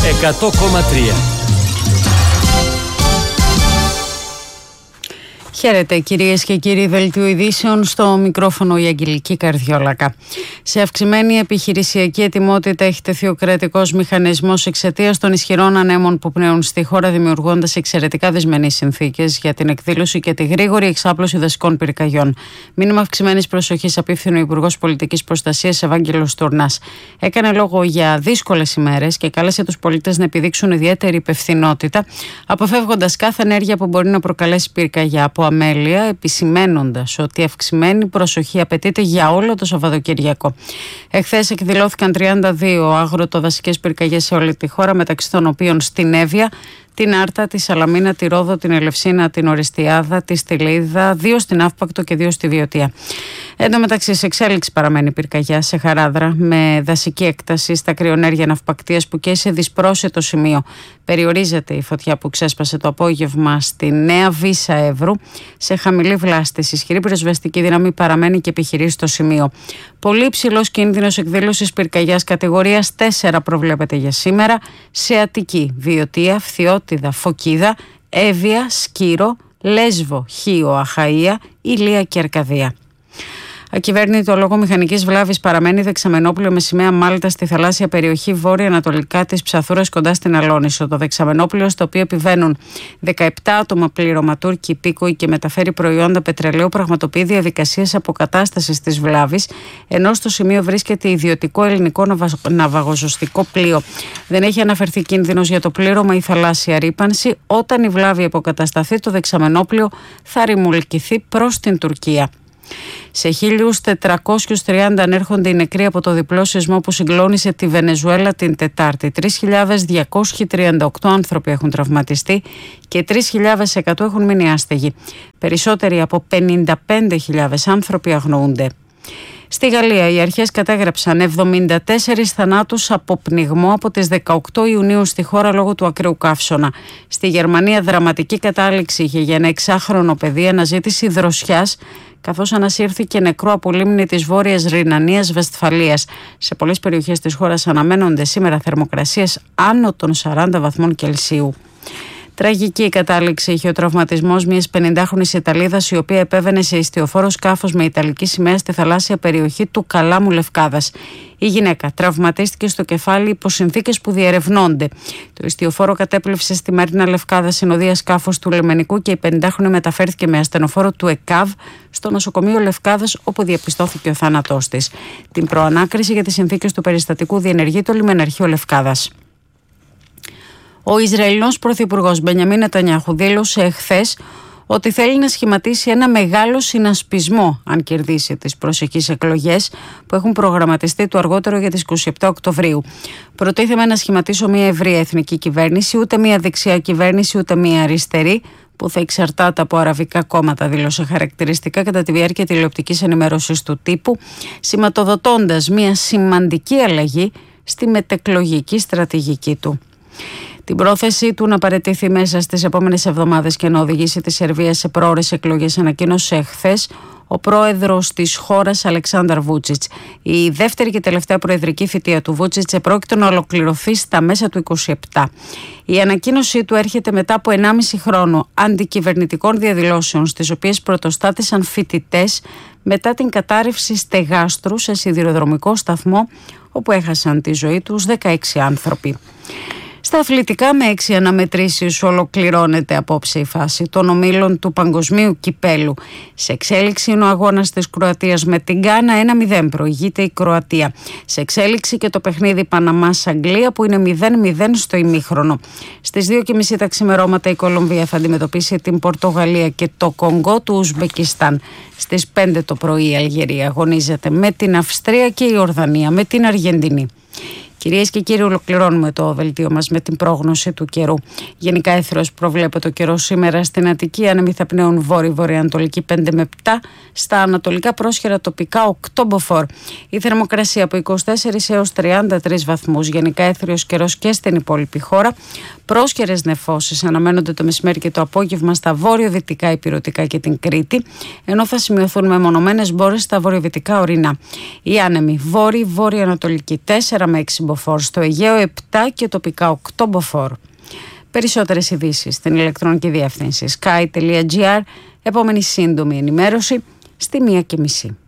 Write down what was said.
100,3. Χαίρετε κυρίες και κύριοι, δελτίου ειδήσεων, στο μικρόφωνο η Αγγελική Καρδιόλακα. Σε αυξημένη επιχειρησιακή ετοιμότητα έχει τεθεί ο κρατικός μηχανισμός εξαιτίας των ισχυρών ανέμων που πνέουν στη χώρα, δημιουργώντας εξαιρετικά δυσμενείς συνθήκες για την εκδήλωση και τη γρήγορη εξάπλωση δασικών πυρκαγιών. Μήνυμα αυξημένης προσοχής απίφθινε ο Υπουργός Πολιτικής Προστασίας Ευάγγελος Τουρνάς. Έκανε λόγο για δύσκολες ημέρες και κάλεσε τους πολίτες να επιδείξουν ιδιαίτερη υπευθυνότητα, αποφεύγοντας κάθε ενέργεια που μπορεί να προκαλέσει πυρκαγιά από αμέλεια, επισημένοντας ότι αυξημένη προσοχή απαιτείται για όλο το Σαββατοκυριακό. Εχθές εκδηλώθηκαν 32 αγροτοδασικές πυρκαγιές σε όλη τη χώρα, μεταξύ των οποίων στην Εύβοια, την Άρτα, τη Σαλαμίνα, τη Ρόδο, την Ελευσίνα, την Οριστιάδα, τη Στυλίδα, 2 στην Αύπακτο και 2 στη Βιωτία. Εν τω μεταξύ, σε εξέλιξη παραμένει η πυρκαγιά σε Χαράδρα, με δασική έκταση στα κρυονέρια ναυπακτίας που και σε δυσπρόσιτο σημείο. Περιορίζεται η φωτιά που ξέσπασε το απόγευμα στη Νέα Βύσα Εύρου σε χαμηλή βλάστηση. Ισχυρή πυροσβεστική δύναμη παραμένει και επιχειρεί στο σημείο. Πολύ υψηλός κίνδυνος εκδήλωσης πυρκαγιάς κατηγορίας 4 προβλέπεται για σήμερα σε Αττική, Βιωτία, Φθιώτιδα, Φωκίδα, Εύβοια, Σκύρο, Λέσβο, Χίο, Αχαΐα, Ηλία και Αρκαδία. Ακυβέρνητο λόγω μηχανικής βλάβης παραμένει δεξαμενόπλαιο με σημαία Μάλτα στη θαλάσσια περιοχή βόρεια-ανατολικά της Ψαθούρας κοντά στην Αλόνησο. Το δεξαμενόπλαιο, στο οποίο επιβαίνουν 17 άτομα πληρωματούρκοι υπήκοοι και μεταφέρει προϊόντα πετρελαίου, πραγματοποιεί διαδικασίες αποκατάστασης της βλάβης, ενώ στο σημείο βρίσκεται ιδιωτικό ελληνικό ναυαγοζωστικό πλοίο. Δεν έχει αναφερθεί κίνδυνος για το πλήρωμα ή θαλάσσια ρύπανση. Όταν η βλάβη αποκατασταθεί, το δεξαμενόπλαιο θα ρημουλκηθεί προς την Τουρκία. Σε 1.430 ανέρχονται οι νεκροί από το διπλό σεισμό που συγκλώνησε τη Βενεζουέλα την Τετάρτη. 3.238 άνθρωποι έχουν τραυματιστεί και 3.100 έχουν μείνει άστεγοι. Περισσότεροι από 55.000 άνθρωποι αγνοούνται. Στη Γαλλία οι αρχές κατέγραψαν 74 θανάτους από πνιγμό από τις 18 Ιουνίου στη χώρα λόγω του ακραίου καύσωνα. Στη Γερμανία δραματική κατάληξη είχε για ένα 6χρονο παιδί αναζήτηση δροσιάς, καθώς ανασύρθηκε νεκρό από λίμνη της Βόρειας Ρινανίας Βεσφαλίας. Σε πολλές περιοχές της χώρας αναμένονται σήμερα θερμοκρασίες άνω των 40 βαθμών Κελσίου. Τραγική κατάληξη είχε ο τραυματισμός μιας 50χρονης Ιταλίδας, η οποία επέβαινε σε ιστιοφόρο σκάφος με ιταλική σημαία στη θαλάσσια περιοχή του Καλάμου Λευκάδας. Η γυναίκα τραυματίστηκε στο κεφάλι υπό συνθήκες που διερευνώνται. Το ιστιοφόρο κατέπλευσε στη Μαρίνα Λευκάδα συνοδεία σκάφος του λιμενικού και η 50χρονη μεταφέρθηκε με ασθενοφόρο του ΕΚΑΒ στο νοσοκομείο Λευκάδας, όπου διαπιστώθηκε ο θάνατός της. Την προανάκριση για τις συνθήκες του περιστατικού διενεργεί το λιμεναρχείο Λευκάδας. Ο Ισραηλινός Πρωθυπουργός Μπενιαμίν Νετανιάχου δήλωσε εχθές ότι θέλει να σχηματίσει ένα μεγάλο συνασπισμό αν κερδίσει τις προσεχείς εκλογές που έχουν προγραμματιστεί το αργότερο για τις 27 Οκτωβρίου. Προτίθεμαι να σχηματίσω μια ευρεία εθνική κυβέρνηση, ούτε μια δεξιά κυβέρνηση, ούτε μια αριστερή, που θα εξαρτάται από αραβικά κόμματα, δήλωσε χαρακτηριστικά κατά τη διάρκεια τηλεοπτικής ενημέρωσης του τύπου, σηματοδοτώντας μια σημαντική αλλαγή στη μετεκλογική στρατηγική του. Την πρόθεσή του να παραιτηθεί μέσα στις επόμενες εβδομάδες και να οδηγήσει τη Σερβία σε πρόωρες εκλογές ανακοίνωσε εχθές ο πρόεδρος της χώρας Αλεξάνδρ Βούτσιτς. Η δεύτερη και τελευταία προεδρική θητεία του Βούτσιτς επρόκειτο να ολοκληρωθεί στα μέσα του 27. Η ανακοίνωσή του έρχεται μετά από 1,5 χρόνο αντικυβερνητικών διαδηλώσεων, στις οποίες πρωτοστάτησαν φοιτητές μετά την κατάρρευση στεγάστρου σε σιδηροδρομικό σταθμό, όπου έχασαν τη ζωή τους 16 άνθρωποι. Στα αθλητικά, με 6 αναμετρήσεις ολοκληρώνεται απόψε η φάση των ομίλων του Παγκοσμίου Κυπέλου. Σε εξέλιξη είναι ο αγώνας της Κροατίας με την Γκάνα, 1-0 προηγείται η Κροατία. Σε εξέλιξη και το παιχνίδι Παναμάς-Αγγλία που είναι 0-0 στο ημίχρονο. Στις 2:30 τα ξημερώματα η Κολομβία θα αντιμετωπίσει την Πορτογαλία και το Κονγκό του Ουσμπεκιστάν. Στις 5 το πρωί η Αλγερία αγωνίζεται με την Αυστρία και η Ορδανία με την Αργεντινή. Κυρίες και κύριοι, ολοκληρώνουμε το δελτίο μας με την πρόγνωση του καιρού. Γενικά έθρος προβλέπεται ο καιρός σήμερα στην Αττική. Άνεμοι θα πνέουν βόρειο-βορειοανατολική 5 με 7. Στα ανατολικά πρόσχερα τοπικά 8 μποφόρ. Η θερμοκρασία από 24 έως 33 βαθμούς. Γενικά έθριος καιρός και στην υπόλοιπη χώρα. Πρόσχερες νεφώσεις αναμένονται το μεσημέρι και το απόγευμα στα βόρειο-δυτικά ηπειρωτικά και την Κρήτη, ενώ θα σημειωθούν μεμονωμένες μπόρες στα βορειοδυτικά ορεινά. Οι άνεμοι βόρειο-ανατολική 4 με 6 μποφόρ, στο Αιγαίο 7 και τοπικά 8 μποφόρ. Περισσότερες ειδήσεις στην ηλεκτρονική διεύθυνση sky.gr. Επόμενη σύντομη ενημέρωση στη 1:30.